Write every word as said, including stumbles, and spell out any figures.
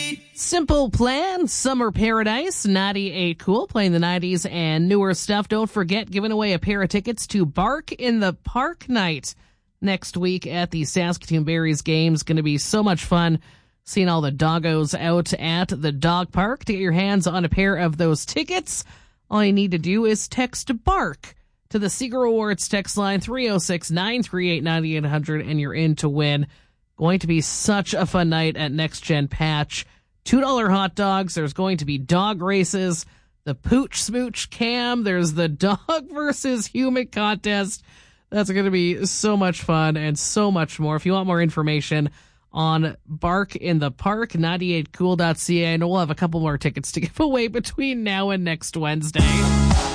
Simple Plan, Summer Paradise, ninety-eight Cool, playing the nineties and newer stuff. Don't forget, giving away a pair of tickets to Bark in the Park night next week at the Saskatoon Berries games. Going to be so much fun seeing all the doggos out at the dog park. To get your hands on a pair of those tickets, all you need to do is text BARK to the Seeger Awards text line three oh six, nine three eight, nine eight hundred, and you're in to win. Going to be such a fun night at Next Gen Patch. two dollar hot dogs. There's going to be dog races, the Pooch Smooch Cam. There's the dog versus human contest. That's going to be so much fun and so much more. If you want more information on Bark in the Park, ninety-eight cool dot c a, and we'll have a couple more tickets to give away between now and next Wednesday.